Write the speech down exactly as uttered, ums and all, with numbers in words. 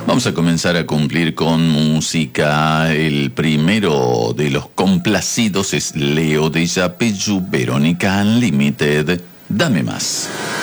Vamos a comenzar a cumplir con música. El primero de los complacidos es Leo de Yapeyú, Verónica Unlimited. Dame más.